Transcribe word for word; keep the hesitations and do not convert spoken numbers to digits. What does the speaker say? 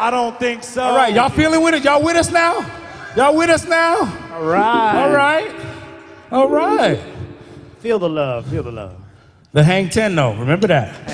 I don't think so. All right, y'all feeling with it? Y'all with us now? Y'all with us now? All right. All right. All right. Feel the love. Feel the love. The Hang ten, though. Remember that.